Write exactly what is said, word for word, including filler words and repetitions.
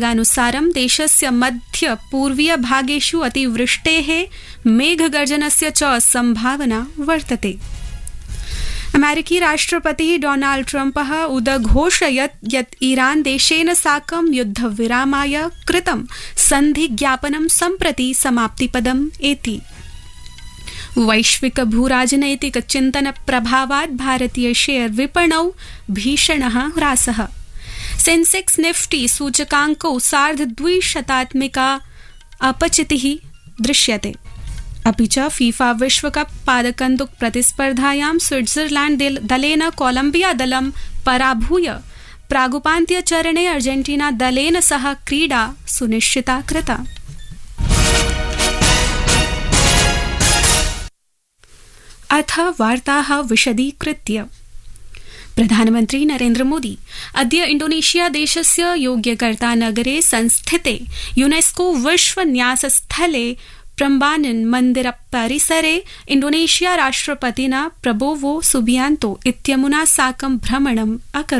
मार्गानुसारं देशस्य मध्य पूर्वीय भागेषु अतिवृष्टेः मेघगर्जनस्य च संभावना वर्तते। अमेरिकी राष्ट्रपतिः डोनाल्ड ट्रम्पः उदघोषयत् यत् ईरान देशेन साकं युद्धविरामाय कृतं सन्धिज्ञापनं सम्प्रति समाप्तिपदम् एति। वैश्विक भूराजनैतिक चिन्तन प्रभावात् भारतीय शेयर विपणौ भीषणः ह्रासः। सेंसेक्स निफ्टी सूचकाङ्कौ सार्धद्विशतात्मिका अपचितिः दृश्यते। अपि च फीफा विश्वकप पादकन्दुक प्रतिस्पर्धायां स्विट्जरलैंड दलेन कोलंबिया दलं पराभूय प्रागुपान्त्यचरणे अर्जेंटीना दलेन सह क्रीडा सुनिश्चिता कृता। अथ वार्ताः विशदीकृत्य। प्रधानमन्त्री नरेन्द्र मोदी अद्य इंडोनेशिया देशस्य योग्यकर्ता नगरे संस्थिते यूनेस्को विश्व न्यासस्थले प्रम्बानन मंदिर परिसरे इंडोनेशिया राष्ट्रपतिना प्रबोवो सुबियांतो इत्यमुना साकं भ्रमणम् अकरोत्।